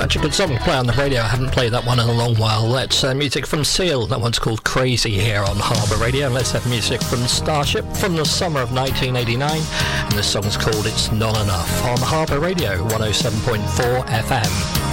Such a good song to play on the radio. I haven't played that one in a long while. That's music from Seal. That one's called Crazy here on Harbour Radio. And let's have music from Starship from the summer of 1989. And this song's called It's Not Enough on Harbour Radio 107.4 FM.